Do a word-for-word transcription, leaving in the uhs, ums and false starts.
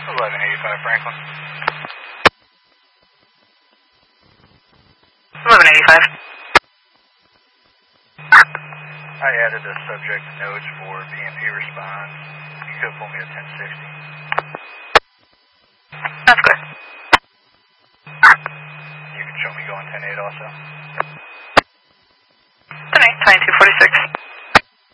eleven eighty-five Franklin. eleven eighty-five. I added a subject notes for P M P response. You could pull me a ten sixty. That's good. You can show me going ten eight also. ten eight, twenty-two forty-six.